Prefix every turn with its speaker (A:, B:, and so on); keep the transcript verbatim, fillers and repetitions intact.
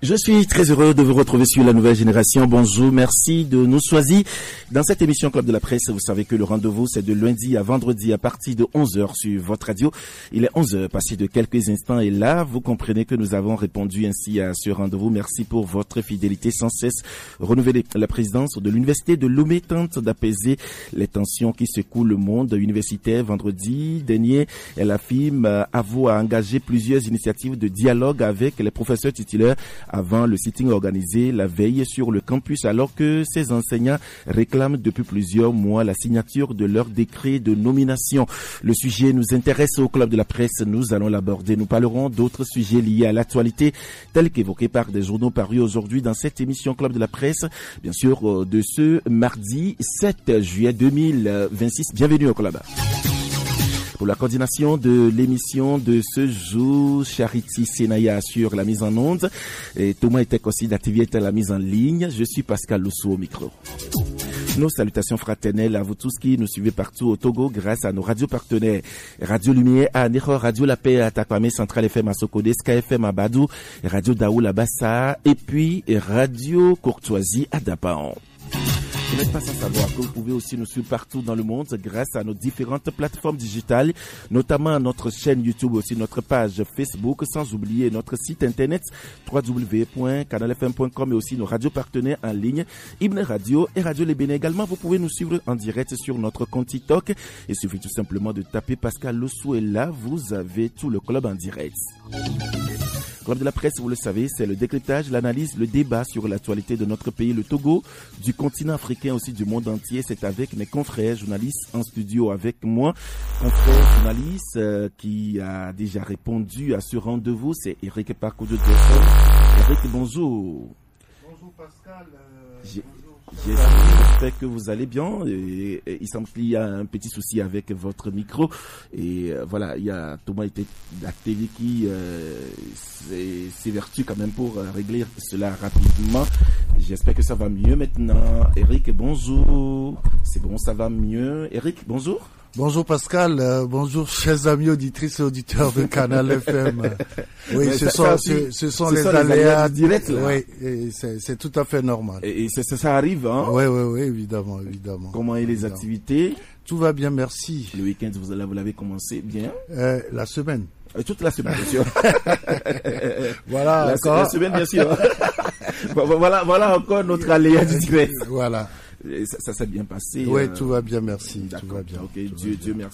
A: Je suis très heureux de vous retrouver sur la nouvelle génération. Bonjour, merci de nous choisir. Dans cette émission Club de la Presse, vous savez que le rendez-vous, c'est de lundi à vendredi à partir de onze heures sur votre radio. Il est onze heures passé de quelques instants et là, vous comprenez que nous avons répondu ainsi à ce rendez-vous. Merci pour votre fidélité sans cesse renouvelée. La présidence de l'Université de Lomé tente d'apaiser les tensions qui secouent le monde universitaire. Vendredi dernier, elle affirme avoir engagé plusieurs initiatives de dialogue avec les professeurs titulaires avant le sitting organisé la veille sur le campus, alors que ces enseignants réclament depuis plusieurs mois la signature de leur décret de nomination. Le sujet nous intéresse au Club de la Presse, nous allons l'aborder. Nous parlerons d'autres sujets liés à l'actualité, tels qu'évoqués par des journaux parus aujourd'hui dans cette émission Club de la Presse, bien sûr de ce mardi sept juillet deux mille vingt-six. Bienvenue au Club. Pour la coordination de l'émission de ce jour, Charity Senaya assure la mise en onde et Thomas Etek aussi d'activité à la mise en ligne. Je suis Pascal Loussou au micro. Nos salutations fraternelles à vous tous qui nous suivez partout au Togo grâce à nos radios partenaires. Radio Lumière à Nero, Radio La Paix à Takwame, Central F M à Sokode, Sky F M à Badou, Radio Daoul à Bassa et puis Radio Courtoisie à Dapaon. Vous n'êtes pas sans savoir que vous pouvez aussi nous suivre partout dans le monde grâce à nos différentes plateformes digitales, notamment notre chaîne YouTube, aussi notre page Facebook, sans oublier notre site internet w w w point canal f m point com et aussi nos radios partenaires en ligne, Ibn Radio et Radio Les Bénin. Également, vous pouvez nous suivre en direct sur notre compte TikTok. Il suffit tout simplement de taper Pascal Lossou et là, vous avez tout le club en direct. Club de la Presse, vous le savez, c'est le décryptage, l'analyse, le débat sur l'actualité de notre pays, le Togo, du continent africain, aussi du monde entier. C'est avec mes confrères journalistes en studio avec moi. Confrère journaliste euh, qui a déjà répondu à ce rendez-vous, c'est Eric Parcours de Dresson. Eric, bonjour.
B: Bonjour Pascal. Euh,
A: J'ai...
B: bonjour.
A: J'espère que vous allez bien. Et, et, il semble qu'il y a un petit souci avec votre micro. Et euh, voilà, il y a Thomas Actévi qui euh, s'évertue quand même pour euh, régler cela rapidement. J'espère que ça va mieux maintenant. Eric, bonjour. C'est bon, ça va mieux. Eric, bonjour.
B: Bonjour Pascal, euh, bonjour chers amis auditrices et auditeurs de Canal F M. Oui, ce, ça, sont, ça aussi, ce, ce sont ce les sont aléas, aléas directs. Oui, et c'est, c'est tout à fait normal.
A: Et, et ça, ça arrive, hein?
B: Oui, oui, oui, évidemment, évidemment.
A: Comment est les activités?
B: Tout va bien, merci.
A: Le week-end, vous, vous l'avez commencé bien?
B: euh, La semaine.
A: Toute la semaine, bien sûr.
B: Voilà,
A: la,
B: encore.
A: La semaine, bien sûr. voilà, voilà encore notre aléa du direct.
B: Voilà.
A: Ça, ça s'est bien passé.
B: Oui,
A: euh...
B: tout va bien, merci.
A: D'accord.
B: Tout va bien.
A: Ok,
B: tout
A: Dieu,
B: va
A: Dieu
B: bien.